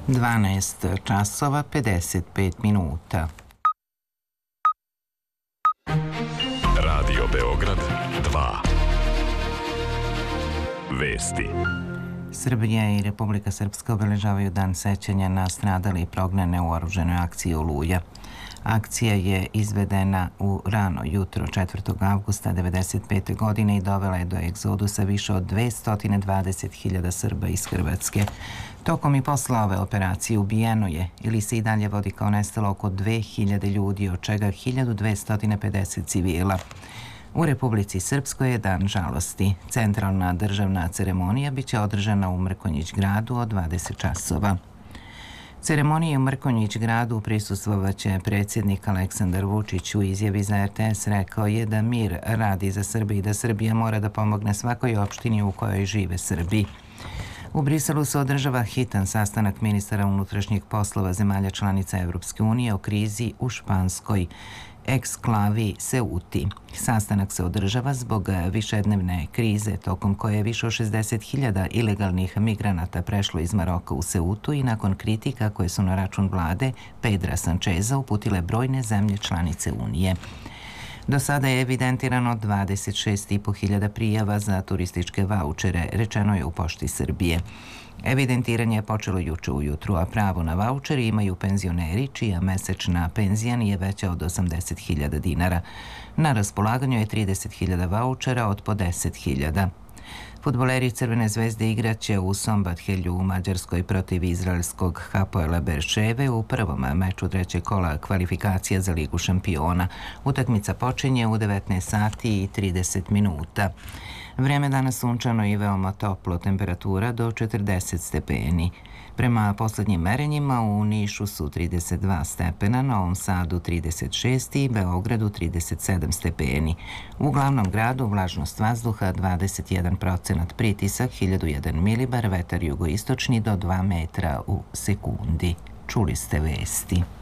12 časova 55 minuta. Radio Beograd 2. Vesti. Srbija i Republika Srpska obeležavaju dan sećanja na stradale i prognane u oružanoj akciji Oluja. Akcija je izvedena u rano jutro 4. avgusta 1995. godine i dovela je do egzodusa više od 220.000 Srba iz Hrvatske. Tokom i posle ove operacije ubijeno je ili se i dalje vodi kao nestalo oko 2.000 ljudi, od čega 1.250 civila. U Republici Srpskoj je dan žalosti. Centralna državna ceremonija biće održana u Mrkonjić gradu od 20 časova. Ceremoniji u Mrkonjić gradu prisustvovaće predsjednik Aleksandar Vučić. U izjavi za RTS rekao je da mir radi za Srbiju i da Srbija mora da pomogne svakoj opštini u kojoj žive Srbi. U Briselu se održava hitan sastanak ministara unutrašnjih poslova zemalja članica Evropske unije o krizi u španskoj eksklavi Ceuti. Sastanak se održava zbog višednevne krize tokom koje je više od 60.000 ilegalnih migranata prešlo iz Maroka u Ceutu i nakon kritika koje su na račun vlade Pedra Sančeza uputile brojne zemlje članice Unije. Do sada je evidentirano 26.500 prijava za turističke vaučere, rečeno je u Pošti Srbije. Evidentiranje je počelo juče ujutru, a pravo na vaučeri imaju penzioneri čija mesečna penzija nije veća od 80.000 dinara. Na raspolaganju je 30.000 vaučera od po 10.000. Fudbaleri Crvene zvezde igraće u Sombathelju u Mađarskoj protiv izraelskog Hapoela Berševe u prvom meču trećeg kola kvalifikacija za Ligu šampiona. Utakmica počinje u 19 sati i 30 minuta. Vreme danas sunčano i veoma toplo, temperatura do 40 stepeni. Prema poslednjim merenjima u Nišu su 32 stepena, Novom Sadu 36 i Beogradu 37 stepeni. U glavnom gradu vlažnost vazduha 21%, pritisak 1001 milibar, vetar jugoistočni do 2 metra u sekundi. Čuli ste vesti.